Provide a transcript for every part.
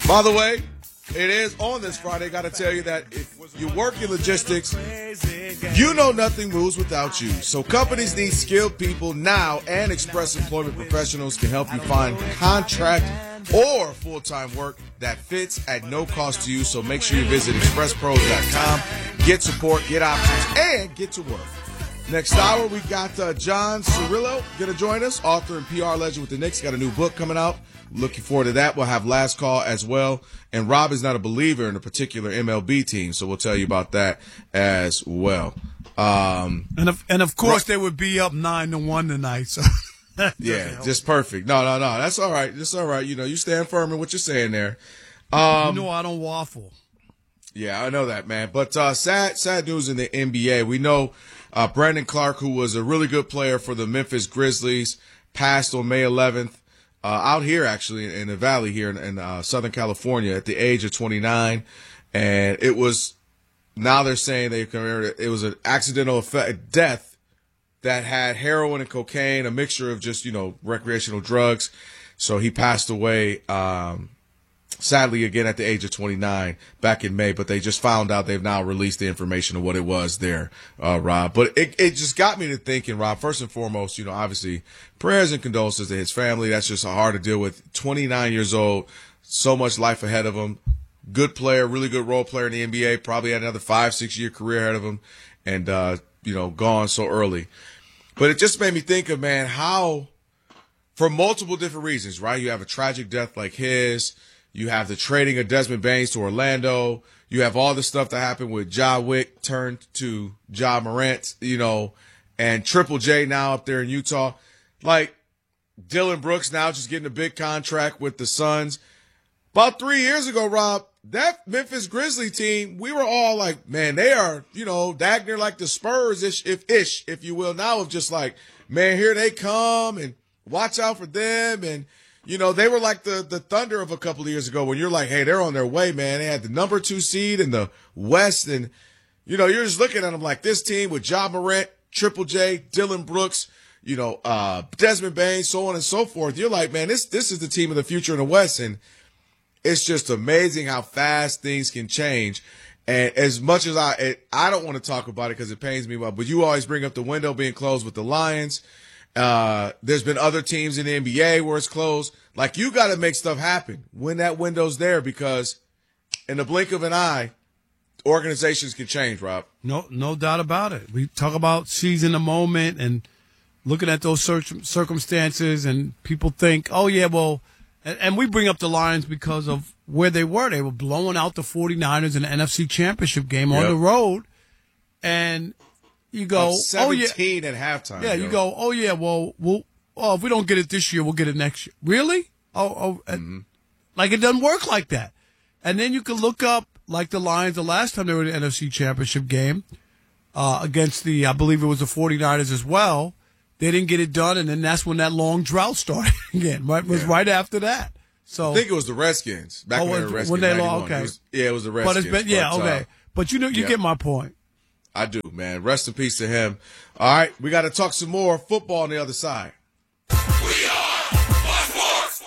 By the way, it is on this Friday. Got to tell you that if you work in logistics, you know nothing moves without you. So companies need skilled people now, and Express Employment Professionals can help you find contract or full-time work that fits at no cost to you. So make sure you visit expresspros.com, get support, get options, and get to work. Next hour, we got John Cirillo going to join us, author and PR legend with the Knicks. Got a new book coming out. Looking forward to that. We'll have Last Call as well. And Rob is not a believer in a particular MLB team, so we'll tell you about that as well. And of course, they would be up 9-1 tonight. So yeah, just perfect. No. That's all right. That's all right. You know, you stand firm in what you're saying there. You know I don't waffle. Yeah, I know that, man. But sad news in the NBA. We know Brandon Clark, who was a really good player for the Memphis Grizzlies, passed on May 11th. Out here, actually, in the Valley here in Southern California at the age of 29. And it was, now they're saying it was an accidental death that had heroin and cocaine, a mixture of just, recreational drugs. So he passed away, sadly, again, at the age of 29 back in May. But they just found out, they've now released the information of what it was there, Rob. But it just got me to thinking, Rob, first and foremost, obviously, prayers and condolences to his family. That's just hard to deal with. 29 years old, so much life ahead of him. Good player, really good role player in the NBA. Probably had another 5-6 year career ahead of him, and gone so early. But it just made me think of, man, how, for multiple different reasons, right? You have a tragic death like his. You have the trading of Desmond Baines to Orlando. You have all the stuff that happened with Ja Wick turned to Ja Morant, and Triple J now up there in Utah. Like, Dylan Brooks now just getting a big contract with the Suns. About 3 years ago, Rob, that Memphis Grizzlies team, we were all like, man, they are, Dagner like the Spurs, if you will. Now it's just like, man, here they come, and watch out for them. And, they were like the Thunder of a couple of years ago when you're like, hey, they're on their way, man. They had the number 2 seed in the West. And, you're just looking at them like this team with Ja Morant, Triple J, Dylan Brooks, Desmond Baines, so on and so forth. You're like, man, this is the team of the future in the West. And it's just amazing how fast things can change. And as much as I don't want to talk about it because it pains me, but you always bring up the window being closed with the Lions. There's been other teams in the NBA where it's closed. Like, you got to make stuff happen when that window's there, because in the blink of an eye, organizations can change, Rob. No doubt about it. We talk about seizing the moment and looking at those circumstances, and people think, oh, yeah, well, and we bring up the Lions because of where they were. They were blowing out the 49ers in the NFC Championship game on the road. And you go, 17 at halftime. Yeah, you go, oh, yeah, well, if we don't get it this year, we'll get it next year. Really? Like, it doesn't work like that. And then you can look up, like the Lions, the last time they were in the NFC Championship game against I believe it was the 49ers as well. They didn't get it done, and then that's when that long drought started again. Right, was right after that. So I think it was the Redskins back when they were Redskins. When they lost, okay. It was the Redskins. But it's been, okay. But you get my point. I do, man. Rest in peace to him. All right, we got to talk some more football on the other side. We are Fox Sports.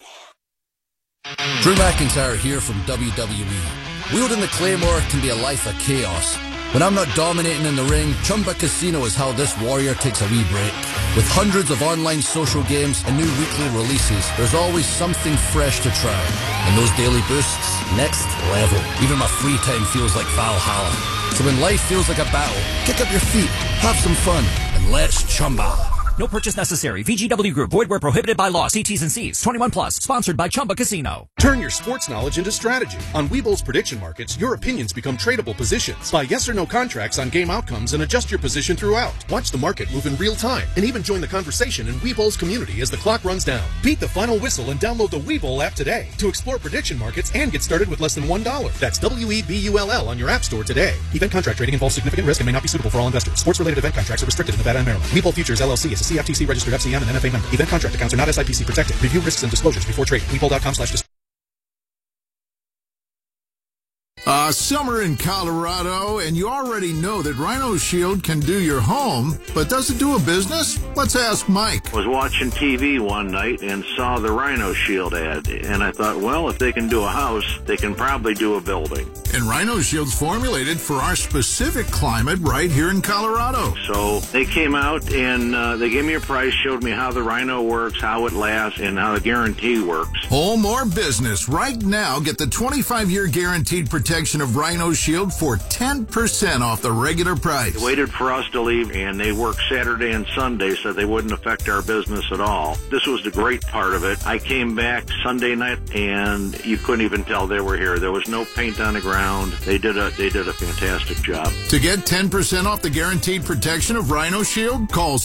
Drew McIntyre here from WWE. Wielding the Claymore can be a life of chaos. When I'm not dominating in the ring, Chumba Casino is how this warrior takes a wee break. With hundreds of online social games and new weekly releases, there's always something fresh to try. And those daily boosts, next level. Even my free time feels like Valhalla. So when life feels like a battle, kick up your feet, have some fun, and let's Chumba. No purchase necessary. VGW Group. Void where prohibited by law. See T's and C's. 21 plus. Sponsored by Chumba Casino. Turn your sports knowledge into strategy. On Webull's prediction markets, your opinions become tradable positions. Buy yes or no contracts on game outcomes and adjust your position throughout. Watch the market move in real time and even join the conversation in Webull's community as the clock runs down. Beat the final whistle and download the Webull app today to explore prediction markets and get started with less than $1. That's WEBULL on your app store today. Event contract trading involves significant risk and may not be suitable for all investors. Sports-related event contracts are restricted in Nevada and Maryland. Webull Futures LLC is a CFTC registered FCM and NFA member. Event contract accounts are not SIPC protected. Review risks and disclosures before trading. Webull.com/disclosure. Summer in Colorado, and you already know that Rhino Shield can do your home, but does it do a business? Let's ask Mike. I was watching TV one night and saw the Rhino Shield ad, and I thought, well, if they can do a house, they can probably do a building. And Rhino Shield's formulated for our specific climate right here in Colorado. So they came out and they gave me a price, showed me how the Rhino works, how it lasts, and how the guarantee works. Home or business, right now, get the 25-year guaranteed protection of Rhino Shield for 10% off the regular price. They waited for us to leave, and they worked Saturday and Sunday so they wouldn't affect our business at all. This was the great part of it. I came back Sunday night, and you couldn't even tell they were here. There was no paint on the ground. They did a fantastic job. To get 10% off the guaranteed protection of Rhino Shield, call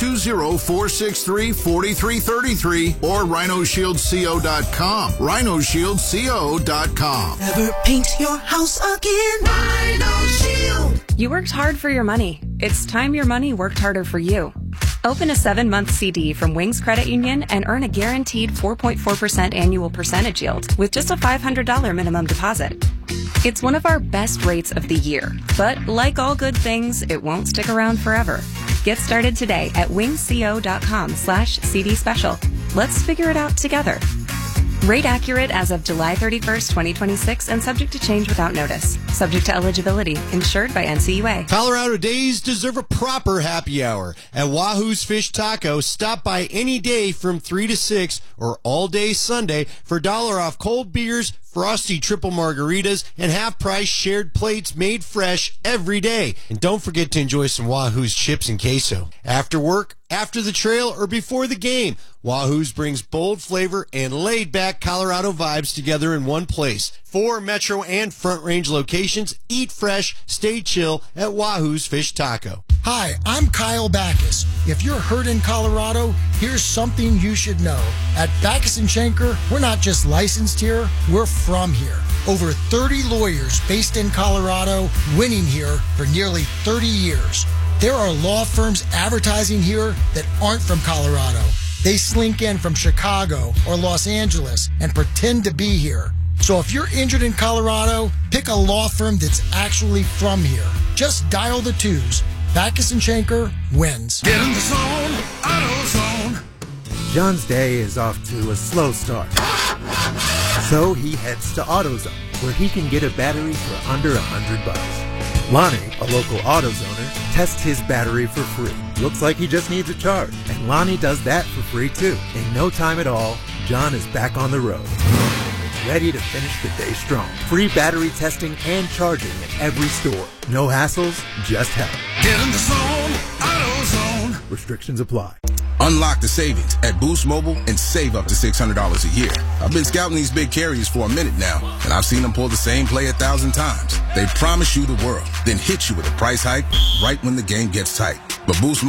720-463-4333 or rhinoshieldco.com. rhinoshieldco.com. Never paint your house again. Rhino Shield. You worked hard for your money. It's time your money worked harder for you. Open a 7-month CD from Wings Credit Union and earn a guaranteed 4.4% annual percentage yield with just a $500 minimum deposit. It's one of our best rates of the year, but like all good things, it won't stick around forever. Get started today at wingsco.com/CD special. Let's figure it out together. Rate accurate as of July 31st, 2026 and subject to change without notice. Subject to eligibility. Insured by NCUA. Colorado days deserve a proper happy hour. At Wahoo's Fish Taco, stop by any day from 3 to 6 or all day Sunday for $1 off cold beers, frosty triple margaritas, and half-price shared plates made fresh every day. And don't forget to enjoy some Wahoo's chips and queso. After work, after the trail, or before the game, Wahoo's brings bold flavor and laid-back Colorado vibes together in one place. 4 Metro and Front Range locations. Eat fresh, stay chill at Wahoo's Fish Taco. Hi, I'm Kyle Backus. If you're hurt in Colorado, here's something you should know. At Backus & Schenker, we're not just licensed here, we're from here. Over 30 lawyers based in Colorado, winning here for nearly 30 years. There are law firms advertising here that aren't from Colorado. They slink in from Chicago or Los Angeles and pretend to be here. So if you're injured in Colorado, pick a law firm that's actually from here. Just dial the 2s. Backus & Schenker wins. Get in the zone, AutoZone. John's day is off to a slow start. So he heads to AutoZone, where he can get a battery for under $100. Lonnie, a local AutoZoner, tests his battery for free. Looks like he just needs a charge. And Lonnie does that for free too. In no time at all, John is back on the road. Ready to finish the day strong. Free battery testing and charging at every store. No hassles, just help. Get in the zone, AutoZone. Restrictions apply. Unlock the savings at Boost Mobile and save up to $600 a year. I've been scouting these big carriers for a minute now, and I've seen them pull the same play 1,000 times. They promise you the world, then hit you with a price hike right when the game gets tight. But Boost